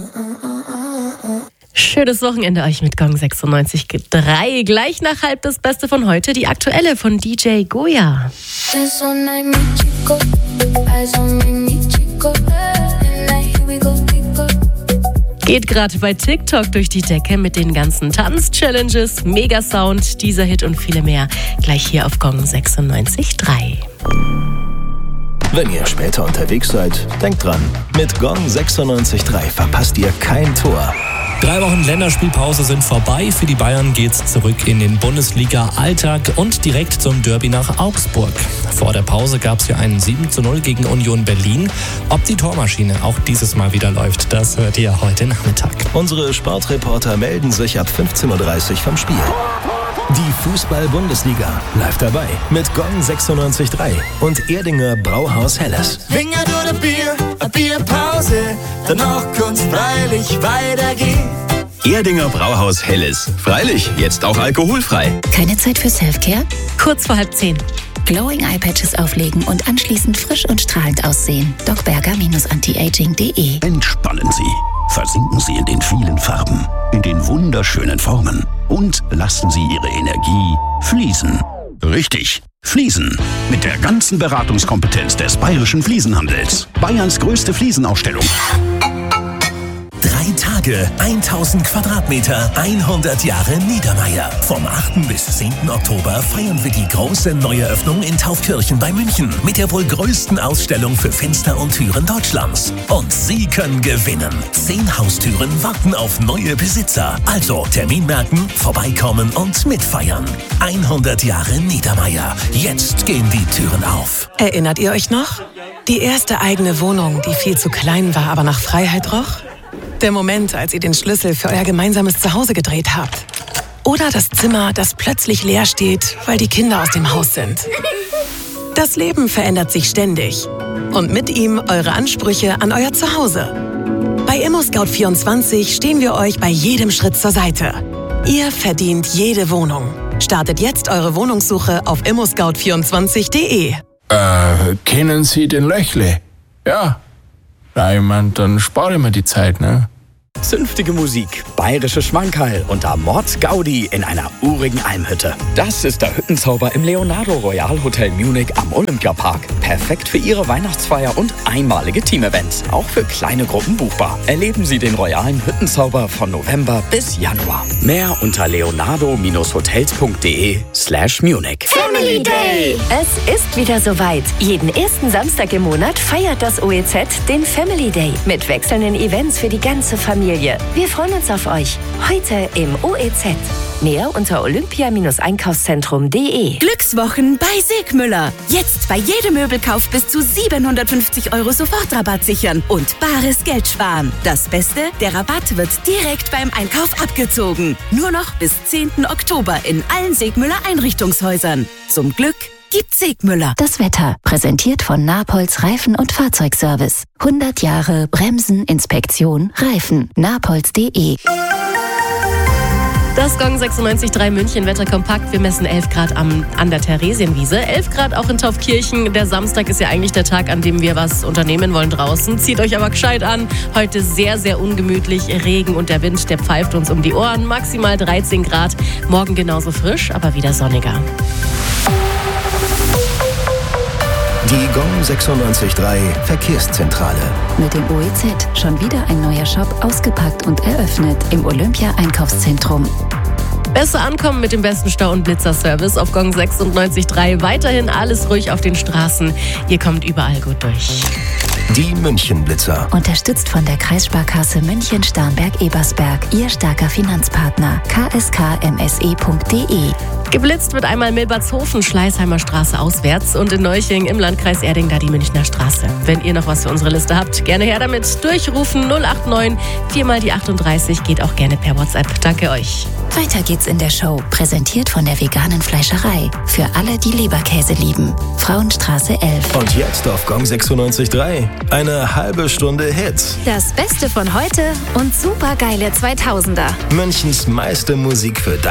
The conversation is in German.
Schönes Wochenende euch mit Gong 96.3. Gleich nach halb das Beste von heute, die aktuelle von DJ Goya. Geht gerade bei TikTok durch die Decke mit den ganzen Tanz-Challenges, Megasound, dieser Hit und viele mehr. Gleich hier auf Gong 96.3. Wenn ihr später unterwegs seid, denkt dran, mit Gong 96.3 verpasst ihr kein Tor. 3 Wochen Länderspielpause sind vorbei. Für die Bayern geht's zurück in den Bundesliga-Alltag und direkt zum Derby nach Augsburg. Vor der Pause gab's ja einen 7:0 gegen Union Berlin. Ob die Tormaschine auch dieses Mal wieder läuft, das hört ihr heute Nachmittag. Unsere Sportreporter melden sich ab 15:30 Uhr vom Spiel. Die Fußball-Bundesliga live dabei mit Gong 96.3 und Erdinger Brauhaus Helles. Finger durch ein Bier, eine Bierpause, danach kann's freilich weitergehen. Erdinger Brauhaus Helles. Freilich, jetzt auch alkoholfrei. Keine Zeit für Selfcare? Kurz vor 9:30. Glowing Eyepatches auflegen und anschließend frisch und strahlend aussehen. docberger-antiaging.de. Entspannen Sie. Versinken Sie in den vielen Farben, in den wunderschönen Formen und lassen Sie Ihre Energie fließen. Richtig, fließen. Mit der ganzen Beratungskompetenz des Bayerischen Fliesenhandels. Bayerns größte Fliesenausstellung. 3 Tage, 1000 Quadratmeter, 100 Jahre Niedermeyer. Vom 8. bis 10. Oktober feiern wir die große Neueröffnung in Taufkirchen bei München mit der wohl größten Ausstellung für Fenster und Türen Deutschlands. Und Sie können gewinnen. 10 Haustüren warten auf neue Besitzer. Also Termin merken, vorbeikommen und mitfeiern. 100 Jahre Niedermeyer. Jetzt gehen die Türen auf. Erinnert ihr euch noch? Die erste eigene Wohnung, die viel zu klein war, aber nach Freiheit roch? Der Moment, als ihr den Schlüssel für euer gemeinsames Zuhause gedreht habt. Oder das Zimmer, das plötzlich leer steht, weil die Kinder aus dem Haus sind. Das Leben verändert sich ständig. Und mit ihm eure Ansprüche an euer Zuhause. Bei ImmoScout24 stehen wir euch bei jedem Schritt zur Seite. Ihr verdient jede Wohnung. Startet jetzt eure Wohnungssuche auf immoscout24.de. Kennen Sie den Löchle? Ja. Na, ich mein, dann spare ich mir die Zeit, ne? Zünftige Musik, bayerische Schmankerl und Mord-Gaudi in einer urigen Almhütte. Das ist der Hüttenzauber im Leonardo Royal Hotel Munich am Olympiapark. Perfekt für Ihre Weihnachtsfeier und einmalige Teamevents. Auch für kleine Gruppen buchbar. Erleben Sie den royalen Hüttenzauber von November bis Januar. Mehr unter leonardo-hotels.de/Munich. Family Day! Es ist wieder soweit. Jeden ersten Samstag im Monat feiert das OEZ den Family Day mit wechselnden Events für die ganze Familie. Wir freuen uns auf euch. Heute im OEZ. Mehr unter olympia-einkaufszentrum.de. Glückswochen bei Segmüller. Jetzt bei jedem Möbelkauf bis zu 750 € Sofortrabatt sichern und bares Geld sparen. Das Beste, der Rabatt wird direkt beim Einkauf abgezogen. Nur noch bis 10. Oktober in allen Segmüller Einrichtungshäusern. Zum Glück gibt Segmüller. Das Wetter, präsentiert von Napolz Reifen- und Fahrzeugservice. 100 Jahre Bremsen, Inspektion, Reifen. napolz.de. Das Gong 96.3 München Wetter kompakt. Wir messen 11 Grad an der Theresienwiese. 11 Grad auch in Taufkirchen. Der Samstag ist ja eigentlich der Tag, an dem wir was unternehmen wollen draußen. Zieht euch aber gescheit an. Heute sehr, sehr ungemütlich. Regen und der Wind, der pfeift uns um die Ohren. Maximal 13 Grad. Morgen genauso frisch, aber wieder sonniger. Die Gong 96.3 Verkehrszentrale. Mit dem OEZ schon wieder ein neuer Shop ausgepackt und eröffnet im Olympia-Einkaufszentrum. Besser ankommen mit dem besten Stau- und Blitzerservice auf Gong 96.3. Weiterhin alles ruhig auf den Straßen. Ihr kommt überall gut durch. Die München-Blitzer. Unterstützt von der Kreissparkasse München-Starnberg-Ebersberg. Ihr starker Finanzpartner. kskmse.de. Geblitzt wird einmal Milbertshofen, Schleißheimer Straße auswärts und in Neuching im Landkreis Erding da die Münchner Straße. Wenn ihr noch was für unsere Liste habt, gerne her damit. Durchrufen 089 4 mal die 38, geht auch gerne per WhatsApp. Danke euch. Weiter geht's in der Show, präsentiert von der veganen Fleischerei. Für alle, die Leberkäse lieben. Frauenstraße 11. Und jetzt auf Gong 96.3 eine halbe Stunde Hits. Das Beste von heute und supergeile 2000er. Münchens meiste Musik für